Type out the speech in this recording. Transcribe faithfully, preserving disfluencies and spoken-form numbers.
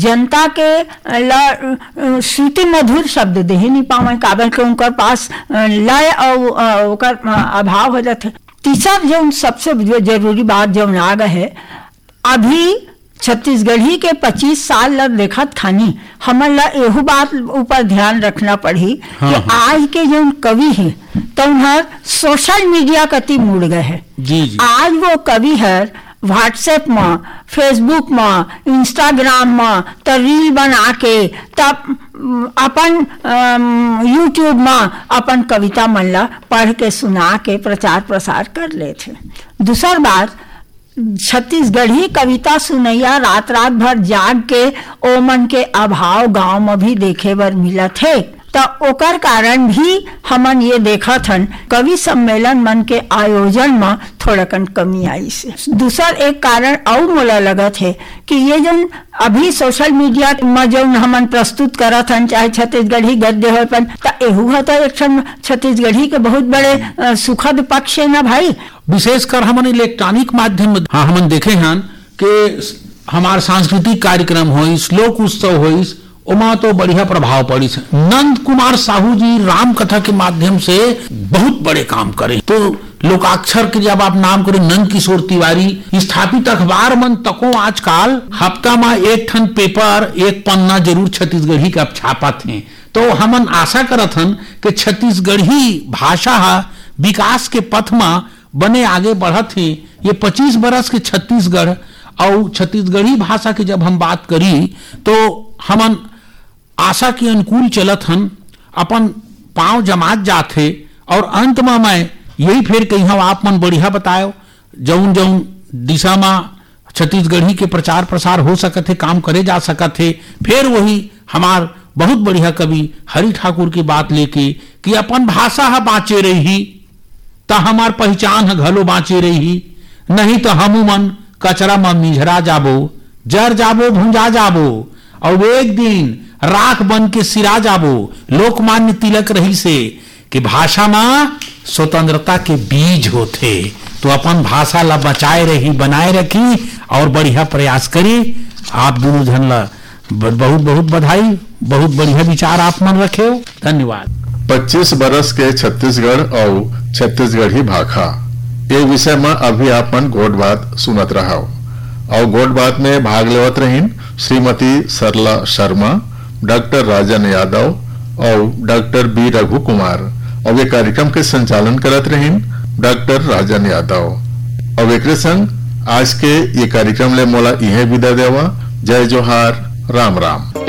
जनता के श्रुति मधुर शब्द दे ही नहीं पावे, काबर के उनकर पास लय और ओकर अभाव हो जाते। तीसरा जो सबसे जरूरी बात जो आ गए है, अभी छत्तीसगढ़ी के पच्चीस साल लग देखत खानी हमन ला एहू बात ऊपर ध्यान रखना पड़ी हाँ, कि हाँ। आज के जो कवि है तो उन्हर सोशल मीडिया कति मुड़ गए है। जी, जी। आज वो कवि है व्हाट्सएप में, फेसबुक में, इंस्टाग्राम में तो रील बना के तब अपन यूट्यूब में अपन कविता मन ला पढ़ के सुना के प्रचार प्रसार कर लेते। दूसर बात, छत्तीसगढ़ी कविता सुनैया रात रात भर जाग के ओमन के अभाव गांव में भी देखे बर मिला थे। तो ओकर कारण भी हमन ये देखा थन कवि सम्मेलन मन के आयोजन में थोड़ा कन कमी आई से। दूसर एक कारण और मोला लगत है कि ये जन अभी सोशल मीडिया में जो हमन प्रस्तुत करत हन, चाहे छत्तीसगढ़ी गद्य हो पन, तो एहू है तो एक छत्तीसगढ़ी के बहुत बड़े सुखद पक्ष है ना भाई। विशेषकर हमन इलेक्ट्रॉनिक माध्यम हाँ हमन देखे हैं कि हमार सांस्कृतिक कार्यक्रम हो, लोक उत्सव हो, उमा तो बढ़िया प्रभाव पड़ी है। नंद कुमार साहू जी राम कथा के माध्यम से बहुत बड़े काम करे। तो लोकाक्षर के जब आप नाम करें, नंद किशोर तिवारी स्थापित अखबार मन तको आजकल हफ्ता में एक ठन पेपर एक पन्ना जरूर छत्तीसगढ़ी का छापत है। तो हमन आशा करत हन कि छत्तीसगढ़ी भाषा विकास के पथ में बने आगे बढ़त है। ये पच्चीस बरस के छत्तीसगढ़ और छत्तीसगढ़ी भाषा की जब हम बात करी तो हमन आशा के अनुकूल चलत हन, अपन पांव जमात जाते। और अंत में मैं यही फिर कही हूँ, आप मन बढ़िया बताओ जौन जौन दिशा में छत्तीसगढ़ी के प्रचार प्रसार हो सकत है, काम करे जा सकत है। फिर वही हमार बहुत बढ़िया कवि हरि ठाकुर की बात लेके कि अपन भाषा है बाँचे रही तो हमार पहचान है घलो बाँचे रही, नहीं तो हमू मन कचरा में मिझरा जाबो, जर जाबो, भुंजा जाबो और एक दिन राख बन के सिरा जाबो। लोकमान्य तिलक रही से कि भाषा में स्वतंत्रता के बीज होते। तो अपन भाषा ला बचाए रही, बनाए रखी और बढ़िया प्रयास करी। आप दोनों जन ला बहुत बहुत बधाई, बहुत बढ़िया विचार आप मन रखे हो, धन्यवाद। पच्चीस बरस के छत्तीसगढ़ और छत्तीसगढ़ी भाषा ये विषय में अभी आपन गोट बात सुनत रहा और गोट बात में भाग लेवत रहीन श्रीमती सरला शर्मा, डॉक्टर राजन यादव और डॉक्टर बी रघु कुमार। और ये कार्यक्रम के संचालन करत रहीन डॉक्टर राजन यादव। और एक संग आज के ये कार्यक्रम ले मोला इहे विदा देवा। जय जोहार, राम राम।